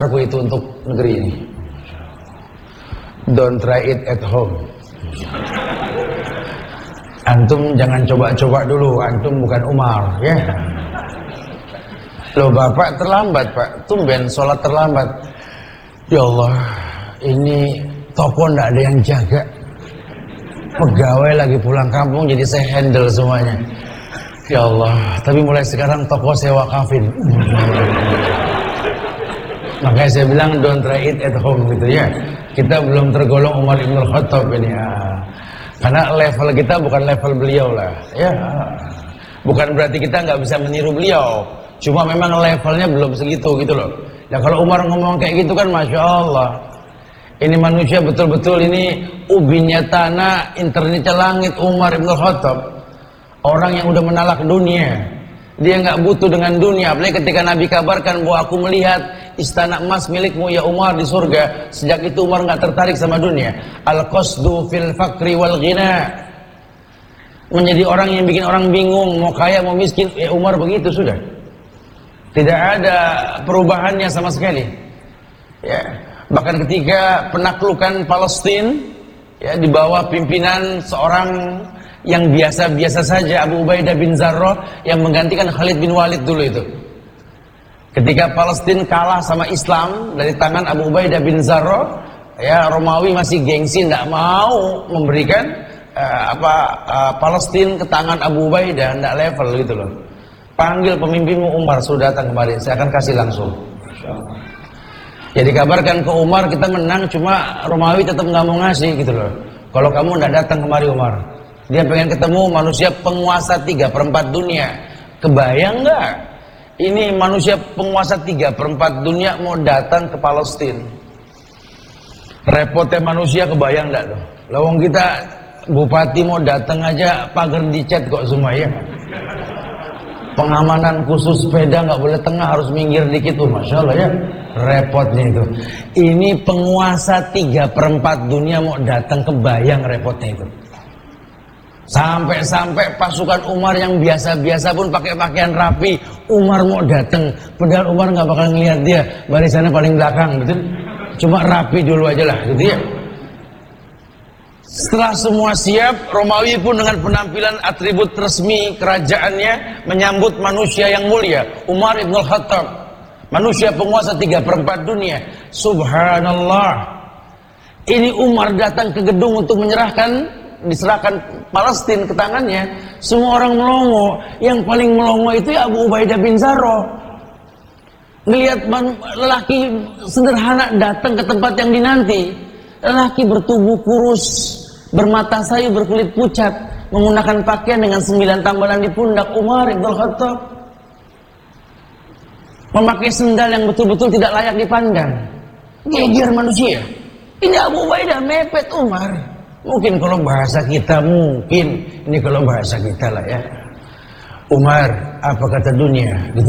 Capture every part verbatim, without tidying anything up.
aku itu untuk negeri ini. Don't try it at home. Antum jangan coba-coba dulu, antum bukan Umar, ya. Loh bapak terlambat pak, tumben sholat terlambat. Ya Allah, ini toko ndak ada yang jaga. Pegawai lagi pulang kampung, jadi saya handle semuanya. Ya Allah, tapi mulai sekarang toko saya wakafin. Makanya saya bilang don't try it at home gitu ya. Kita belum tergolong Umar Ibn Khattab ini ya. Karena level kita bukan level beliau lah ya. Bukan berarti kita nggak bisa meniru beliau, cuma memang levelnya belum segitu gitu loh. Ya kalau Umar ngomong kayak gitu kan Masya Allah, ini manusia betul-betul ini ubinya tanah, internetnya langit. Umar Ibn Khattab, orang yang udah menalak dunia, dia nggak butuh dengan dunia. Apalagi ketika Nabi kabarkan bahwa aku melihat istana emas milikmu ya Umar di surga. Sejak itu Umar nggak tertarik sama dunia. Al-qasdu fil fakri wal ghina, menjadi orang yang bikin orang bingung, mau kaya mau miskin. Ya Umar begitu sudah, tidak ada perubahannya sama sekali ya. Bahkan ketika penaklukan Palestina ya, di bawah pimpinan seorang yang biasa-biasa saja, Abu Ubaidah bin Zarrah, yang menggantikan Khalid bin Walid dulu itu. Ketika Palestina kalah sama Islam dari tangan Abu Ubaidah bin Zarrah, ya Romawi masih gengsi, tidak mau memberikan uh, apa uh, Palestina ke tangan Abu Ubaidah, tidak level gitu loh. Panggil pemimpinmu Umar, sudah datang kemarin, saya akan kasih langsung. Jadi kabarkan ke Umar kita menang, cuma Romawi tetap nggak mau ngasih gitu loh. Kalau kamu tidak datang kemari Umar, dia pengen ketemu manusia penguasa tiga per empat dunia. Kebayang nggak? Ini manusia penguasa tiga per empat dunia mau datang ke Palestina. Repotnya manusia, kebayang nggak tuh? Lawang kita bupati mau datang aja pagar dicat kok semua ya. Pengamanan khusus sepeda nggak boleh tengah, harus minggir dikit tuh, Masya Allah ya. Repotnya itu. Ini penguasa tiga per empat dunia mau datang, kebayang repotnya itu. Sampai-sampai pasukan Umar yang biasa-biasa pun pakai pakaian rapi, Umar mau datang, padahal Umar nggak bakal ngelihat dia, barisannya paling belakang, betul? Cuma rapi dulu aja lah, gitu ya. Setelah semua siap, Romawi pun dengan penampilan atribut resmi kerajaannya menyambut manusia yang mulia, Umar Ibn Khattab, manusia penguasa tiga per empat dunia. Subhanallah, ini Umar datang ke gedung untuk menyerahkan, diserahkan Palestina ke tangannya. Semua orang melongo. Yang paling melongo itu ya Abu Ubaidah bin Zarrah. Ngelihat lelaki sederhana datang ke tempat yang dinanti, lelaki bertubuh kurus, bermata sayu, berkulit pucat, menggunakan pakaian dengan sembilan tambalan di pundak. Umar Ibn Khattab memakai sendal yang betul-betul tidak layak dipandang. Geger manusia. Ini Abu Ubaidah mepet Umar. Mungkin kalau bahasa kita, mungkin ini kalau bahasa kita lah ya, Umar, apa kata dunia, gitu.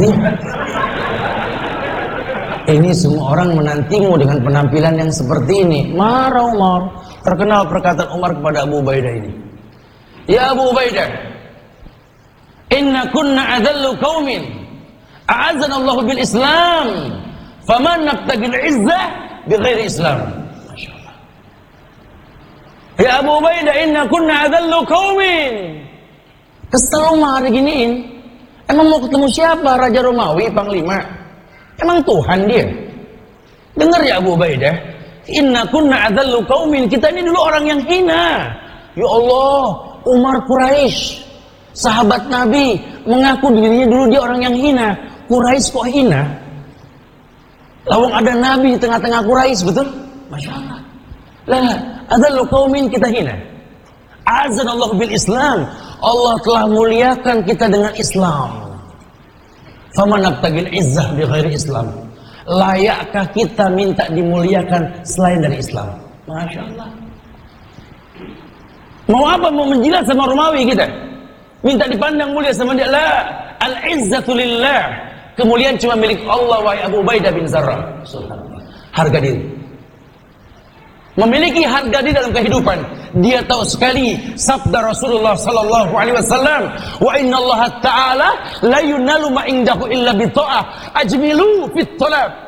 Ini semua orang menantimu dengan penampilan yang seperti ini. Marah Umar. Terkenal perkataan Umar kepada Abu Ubaidah ini. Ya Abu Ubaidah, inna kunna adallu qaumin a'azzana Allah bil Islam, faman nabtagil izzah bi ghairi Islam. Ya Abu Ubaidah, inna kunna adallu qaumin. Kesel Umar diginiin. Emang mau ketemu siapa? Raja Romawi, panglima? Emang Tuhan dia? Dengar ya Abu Ubaidah, inna kunna adallu qaumin. Kita ini dulu orang yang hina. Ya Allah, Umar Quraisy, sahabat Nabi, mengaku dirinya dulu dia orang yang hina. Quraisy kok hina? Lawang ada Nabi di tengah-tengah Quraisy, betul? Masya Allah. Lah, adallu qaumin, kita hina. Azanallahu bil Islam, Allah telah muliakan kita dengan Islam. Faman nabtagil izzah bi ghairi Islam. Layakkah kita minta dimuliakan selain dari Islam? Masya Allah. Mau apa? Mau menjilat sama Romawi kita? Minta dipandang mulia sama dia? La, al-izzatu lillah. Kemuliaan cuma milik Allah, wahai Abu Ubaidah bin Zarrah. Harga diri. Memiliki harga diri dalam kehidupan. Dia tahu sekali sabda Rasulullah sallallahu alaihi wasallam, wa inna Allah ta'ala la yunalu ma indahu illa bi ta'ah, ajmilu fit talab.